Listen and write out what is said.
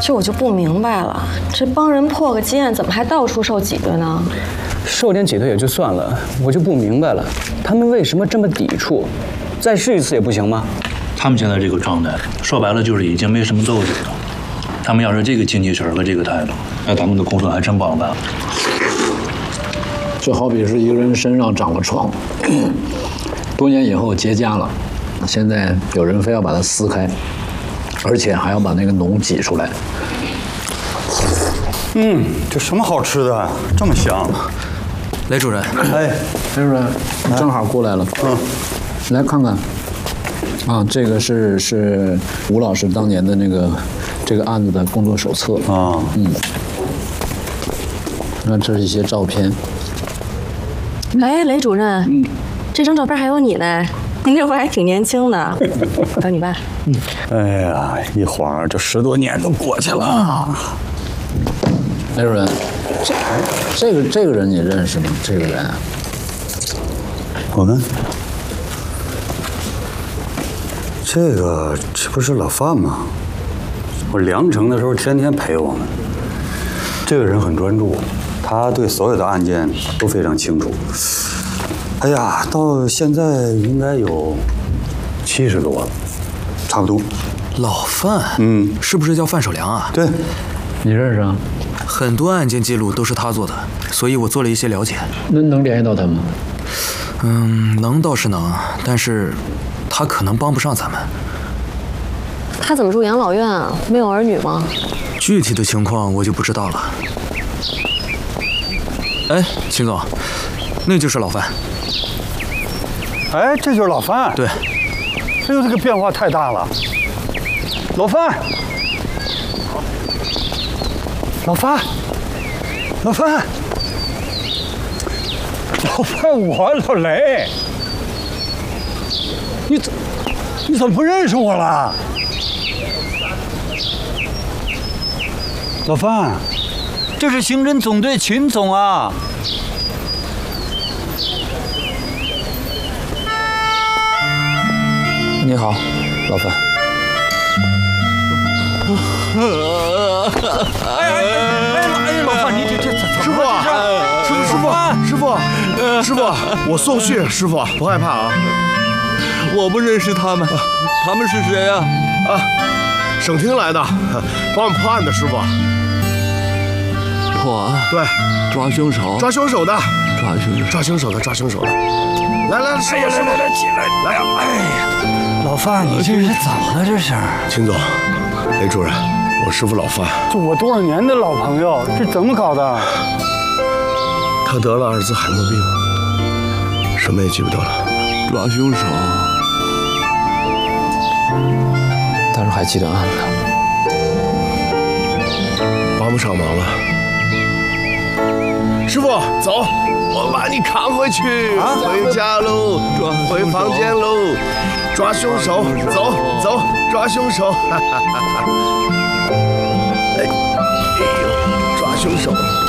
这我就不明白了，这帮人破个基案，怎么还到处受挤兑呢？ 受点挤兑也就算了，我就不明白了，他们为什么这么抵触？再试一次也不行吗？ 他们现在这个状态，说白了就是已经没什么斗志了。他们要是这个精气神和这个态度，那咱们的工作还真不好干。 就好比是一个人身上长了疮，多年以后结痂了，现在有人非要把它撕开，而且还要把那个脓挤出来。 这什么好吃的，这么香？ 雷主任， 哎， 雷主任正好过来了，来看看。啊，这个是吴老师当年的这个案子的工作手册啊， 那这是一些照片。 哎，雷主任，这张照片还有你呢，您这会儿还挺年轻的，等你爸。 哎呀，一晃这10多年都过去了。 雷主任，这个人你认识吗？这个人， 我们这不是老范吗？我梁城的时候天天陪我们。这个人很专注，他对所有的案件都非常清楚。哎呀，到现在应该有70多了，差不多。 老范，是不是叫范守良啊？ 对， 你认识啊？ 很多案件记录都是他做的，所以我做了一些了解。 能联系到他吗？ 能倒是能，但是他可能帮不上咱们。 他怎么住养老院啊？没有儿女吗？ 具体的情况我就不知道了。哎，秦总，那就是老范。 哎，这就是老范。 对。 哎呦，这个变化太大了。老范，老范，老范，老范，我老雷，你怎么不认识我了？老范，这是刑侦总队秦总啊。 你好，老范。 哎，老范，你这师傅啊，师傅，我送讯，师傅不害怕啊。 我不认识他们，他们是谁呀？ 省厅来的，帮我们破案的师傅。 破案？ 对， 抓凶手。 抓凶手的。 抓凶手。 来，师傅，起来，来呀！哎呀， 老范，你这是怎么了？这是？ 秦总，雷主任，我师傅老范。 这我多少年的老朋友，这怎么搞的？ 他得了阿尔兹海默病，什么也记不得了。 抓凶手。 但是还记得案子， 帮不上忙了。师傅，走，我把你扛回去，回家喽，回房间喽，抓凶手，走，抓凶手，哎呦，抓凶手。